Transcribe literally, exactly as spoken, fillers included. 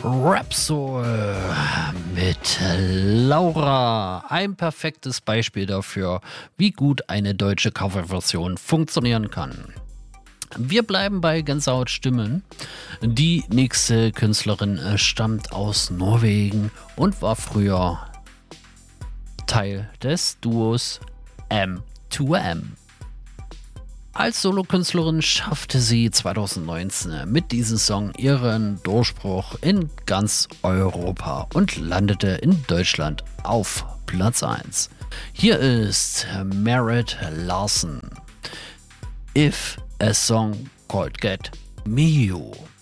Rapsoul mit Laura. Ein perfektes Beispiel dafür, wie gut eine deutsche Coverversion funktionieren kann. Wir bleiben bei Gänsehautstimmen. Die nächste Künstlerin stammt aus Norwegen und war früher Teil des Duos M zwei M. Als Solokünstlerin schaffte sie zweitausendneunzehn mit diesem Song ihren Durchbruch in ganz Europa und landete in Deutschland auf Platz eins. Hier ist Marit Larsen. If a Song Called Get Me You.